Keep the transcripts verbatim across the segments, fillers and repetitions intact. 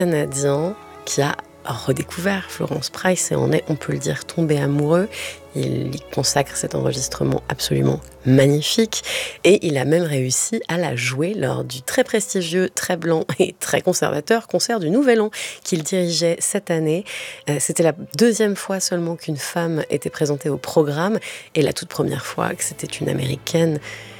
Canadien qui a redécouvert Florence Price et en est, on peut le dire, tombé amoureux. Il y consacre cet enregistrement absolument magnifique et il a même réussi à la jouer lors du très prestigieux, très blanc et très conservateur concert du Nouvel An qu'il dirigeait cette année. Euh, c'était la deuxième fois seulement qu'une femme était présentée au programme et la toute première fois que c'était une américaine,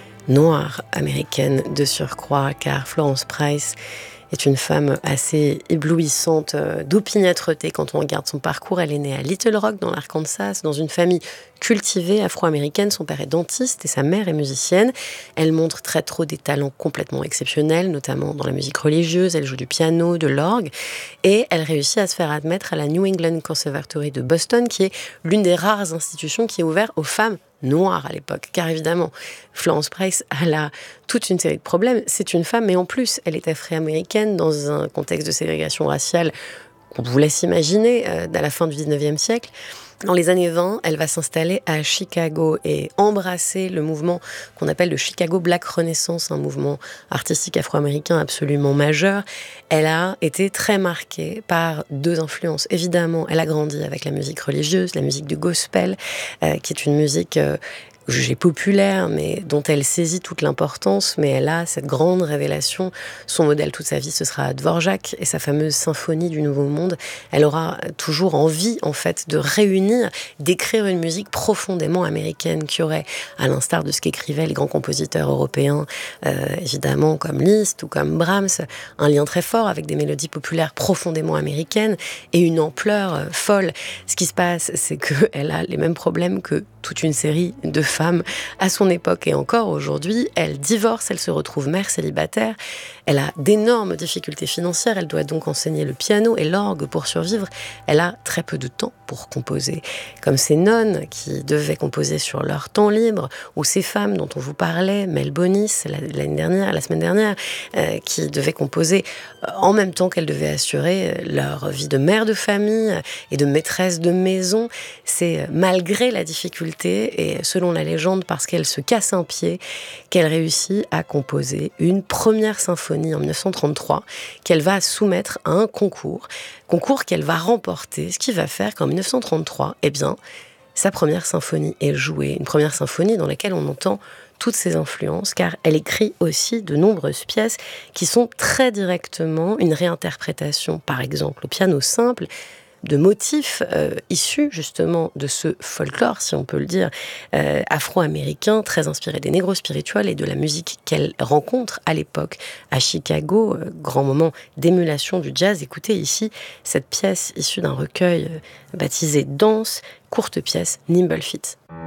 noire américaine de surcroît, car Florence Price est une femme assez éblouissante, euh, d'opiniâtreté quand on regarde son parcours. Elle est née à Little Rock, dans l'Arkansas, dans une famille cultivée afro-américaine. Son père est dentiste et sa mère est musicienne. Elle montre très tôt des talents complètement exceptionnels, notamment dans la musique religieuse. Elle joue du piano, de l'orgue, et elle réussit à se faire admettre à la New England Conservatory de Boston, qui est l'une des rares institutions qui est ouverte aux femmes noire à l'époque, car évidemment, Florence Price, elle a toute une série de problèmes. C'est une femme, mais en plus, elle est afro-américaine dans un contexte de ségrégation raciale qu'on vous laisse imaginer euh, à la fin du dix-neuvième siècle. Dans les années vingt, elle va s'installer à Chicago et embrasser le mouvement qu'on appelle le Chicago Black Renaissance, un mouvement artistique afro-américain absolument majeur. Elle a été très marquée par deux influences. Évidemment, elle a grandi avec la musique religieuse, la musique du gospel, euh, qui est une musique euh, jugée populaire, mais dont elle saisit toute l'importance, mais elle a cette grande révélation. Son modèle toute sa vie, ce sera Dvorak et sa fameuse symphonie du Nouveau Monde. Elle aura toujours envie, en fait, de réunir, d'écrire une musique profondément américaine qui aurait, à l'instar de ce qu'écrivaient les grands compositeurs européens, euh, évidemment, comme Liszt ou comme Brahms, un lien très fort avec des mélodies populaires profondément américaines et une ampleur euh, folle. Ce qui se passe, c'est qu'elle a les mêmes problèmes que toute une série de femmes à son époque et encore aujourd'hui. Elle divorce, elle se retrouve mère célibataire, elle a d'énormes difficultés financières, elle doit donc enseigner le piano et l'orgue pour survivre. Elle a très peu de temps pour composer, comme ces nonnes qui devaient composer sur leur temps libre, ou ces femmes dont on vous parlait, Mel Bonis l'année dernière, la semaine dernière, euh, qui devaient composer en même temps qu'elles devaient assurer leur vie de mère de famille et de maîtresse de maison. C'est malgré la difficulté et selon la légende, parce qu'elle se casse un pied, qu'elle réussit à composer une première symphonie en dix-neuf cent trente-trois qu'elle va soumettre à un concours, concours qu'elle va remporter, ce qui va faire qu'en dix-neuf cent trente-trois, eh bien, sa première symphonie est jouée, une première symphonie dans laquelle on entend toutes ses influences, car elle écrit aussi de nombreuses pièces qui sont très directement une réinterprétation, par exemple, au piano simple, de motifs euh, issus justement de ce folklore, si on peut le dire, euh, afro-américain, très inspiré des négros spirituels et de la musique qu'elle rencontre à l'époque à Chicago, euh, grand moment d'émulation du jazz. Écoutez ici cette pièce issue d'un recueil euh, baptisé Danse, courte pièce, Nimble Feet.